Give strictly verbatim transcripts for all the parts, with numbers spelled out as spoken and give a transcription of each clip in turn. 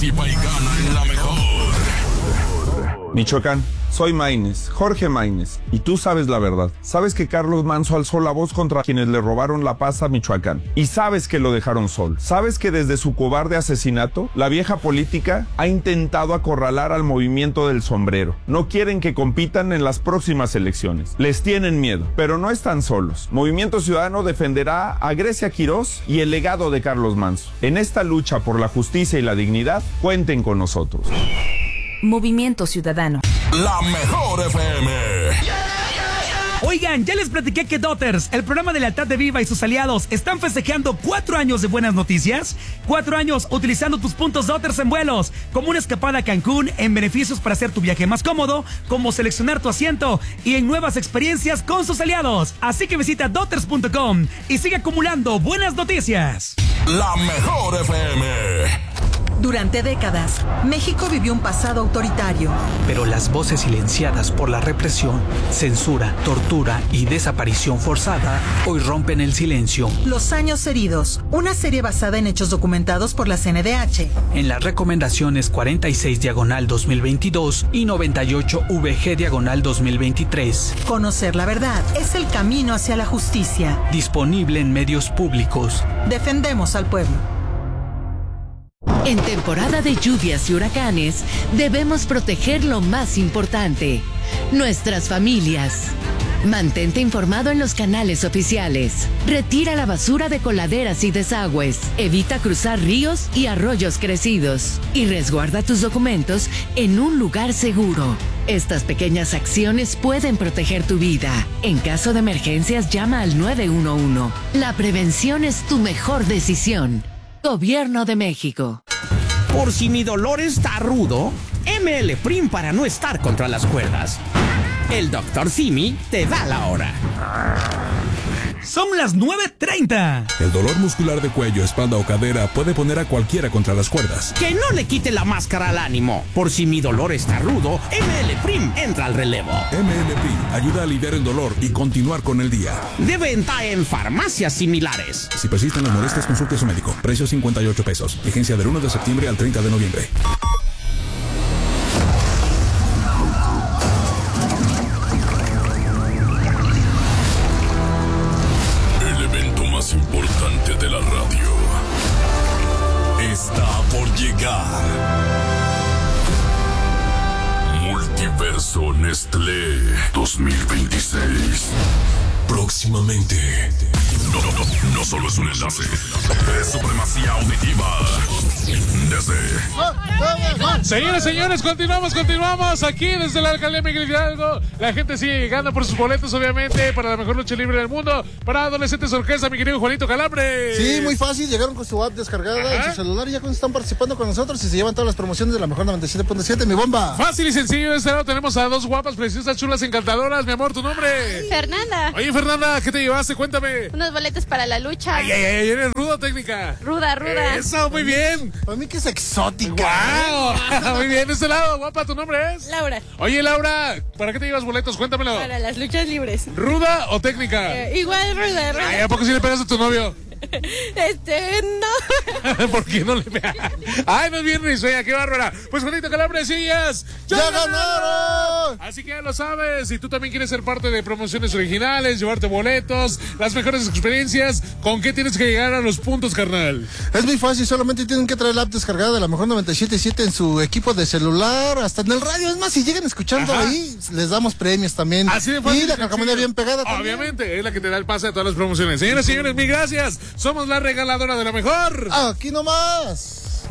Participa y gana en la mejor. Michoacán, soy Maínez, Jorge Maínez, y tú sabes la verdad. Sabes que Carlos Manzo alzó la voz contra quienes le robaron la paz a Michoacán. Y sabes que lo dejaron sol. Sabes que desde su cobarde asesinato, la vieja política ha intentado acorralar al movimiento del sombrero. No quieren que compitan en las próximas elecciones. Les tienen miedo, pero no están solos. Movimiento Ciudadano defenderá a Grecia Quirós y el legado de Carlos Manzo. En esta lucha por la justicia y la dignidad, cuenten con nosotros. Movimiento Ciudadano. La mejor F M. Oigan, ya les platiqué que Dotters, el programa de lealtad de Viva y sus aliados, están festejando cuatro años de buenas noticias. Cuatro años utilizando tus puntos Dotters en vuelos, como una escapada a Cancún, en beneficios para hacer tu viaje más cómodo, como seleccionar tu asiento y en nuevas experiencias con sus aliados. Así que visita dotters punto com y sigue acumulando buenas noticias. La mejor F M. Durante décadas, México vivió un pasado autoritario. Pero las voces silenciadas por la represión, censura, tortura y desaparición forzada hoy rompen el silencio. Los años heridos, una serie basada en hechos documentados por la C N D H. En las recomendaciones cuarenta y seis diagonal dos mil veintidós y noventa y ocho V G diagonal dos mil veintitrés. Conocer la verdad es el camino hacia la justicia. Disponible en medios públicos. Defendemos al pueblo. En temporada de lluvias y huracanes, debemos proteger lo más importante, nuestras familias. Mantente informado en los canales oficiales. Retira la basura de coladeras y desagües. Evita cruzar ríos y arroyos crecidos. Y resguarda tus documentos en un lugar seguro. Estas pequeñas acciones pueden proteger tu vida. En caso de emergencias, llama al nueve uno uno. La prevención es tu mejor decisión. Gobierno de México. Por si mi dolor está rudo, M L Prim para no estar contra las cuerdas. El doctor Simi te da la hora. Son las nueve treinta. El dolor muscular de cuello, espalda o cadera puede poner a cualquiera contra las cuerdas. Que no le quite la máscara al ánimo. Por si mi dolor está rudo, M L Prim entra al relevo. M L Prim ayuda a aliviar el dolor y continuar con el día. De venta en farmacias similares. Si persisten las molestias, consulte a su médico. Precio cincuenta y ocho pesos. Vigencia del uno de septiembre al treinta de noviembre. Importante de la radio está por llegar. Multiverso Nestlé dos mil veintiséis. Próximamente. No, no, no, no solo es un enlace, es supremacía auditiva. Desde... Señores, señores, continuamos, continuamos aquí desde la alcaldía Miguel Hidalgo. La gente sigue llegando por sus boletos, obviamente, para la mejor lucha libre del mundo. Para adolescentes orquesta, mi querido Juanito Calambre. Sí, muy fácil, llegaron con su app descargada. Ajá. En su celular y ya están participando con nosotros y se llevan todas las promociones de la mejor noventa y siete punto siete, mi bomba. Fácil y sencillo, de este lado tenemos a dos guapas, preciosas, chulas, encantadoras. Mi amor, ¿tu nombre? Fernanda. Oye, Fernanda, ¿qué te llevaste? Cuéntame. Unos boletos para la lucha. Ay, ay, ay, ¿eres ruda o técnica? Ruda, ruda. Eso, muy bien. Para mí que es exótica. Wow. Muy bien, de este lado, guapa, ¿tu nombre es? Laura. Oye, Laura, ¿para qué te llevas boletos? Cuéntamelo. Para las luchas libres. ¿Ruda o técnica? Eh, igual ruda, ruda. Ay, ¿a poco sí le pegas a tu novio? Este, no. ¿Por qué no le pegas? Ay, no es bien risueña, qué bárbara. Pues Juanito Calambre, sillas. ¡Ya, ¡Ya ganaron! Así que ya lo sabes, si tú también quieres ser parte de promociones originales, llevarte boletos, las mejores experiencias, ¿con qué tienes que llegar a los puntos, carnal? Es muy fácil, solamente tienen que traer la app descargada de la mejor noventa y siete punto siete en su equipo de celular, hasta en el radio. Es más, si llegan escuchando Ajá. ahí, les damos premios también. Así de fácil. Y la calcomanía bien pegada Obviamente, también. es la que te da el pase a todas las promociones. Señoras y señores, mil gracias. Somos la regaladora de la mejor. Aquí nomás.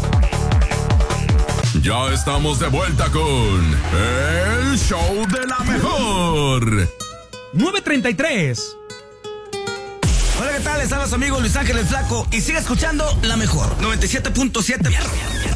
Ya estamos de vuelta con el show de la mejor. nueve treinta y tres. Hola, ¿qué tal? Están los amigos Luis Ángel el Flaco y sigue escuchando la mejor noventa y siete punto siete.